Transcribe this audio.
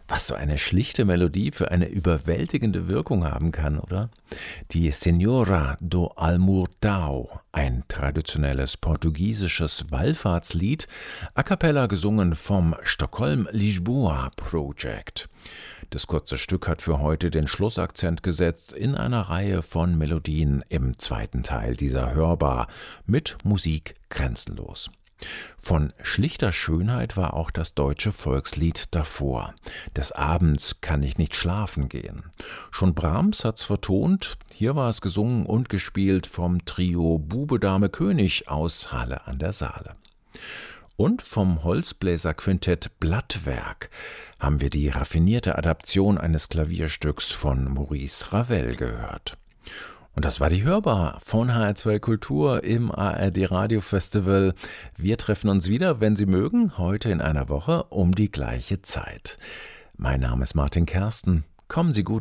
Was so eine schlichte Melodie für eine überwältigende Wirkung haben kann, oder? Die Senhora do Almurtao, ein traditionelles portugiesisches Wallfahrtslied, a cappella gesungen vom Stockholm Lisboa Project. Das kurze Stück hat für heute den Schlussakzent gesetzt in einer Reihe von Melodien im zweiten Teil dieser Hörbar mit Musik grenzenlos. Von schlichter Schönheit war auch das deutsche Volkslied davor. Des Abends kann ich nicht schlafen gehen. Schon Brahms hat's vertont, hier war es gesungen und gespielt vom Trio Bube Dame König aus Halle an der Saale. Und vom Holzbläserquintett Blattwerk haben wir die raffinierte Adaption eines Klavierstücks von Maurice Ravel gehört. Und das war die Hörbar von HR2 Kultur im ARD Radio Festival. Wir treffen uns wieder, wenn Sie mögen, heute in einer Woche um die gleiche Zeit. Mein Name ist Martin Kersten. Kommen Sie gut